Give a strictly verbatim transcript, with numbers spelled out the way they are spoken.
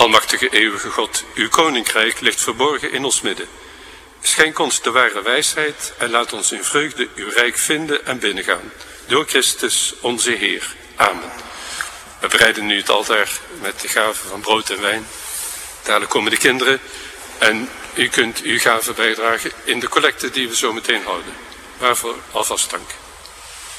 Almachtige eeuwige God, uw koninkrijk ligt verborgen in ons midden. Schenk ons de ware wijsheid en laat ons in vreugde uw rijk vinden en binnengaan. Door Christus onze Heer. Amen. We bereiden nu het altaar met de gave van brood en wijn. Dadelijk komen de kinderen en u kunt uw gave bijdragen in de collecte die we zo meteen houden. Waarvoor alvast dank.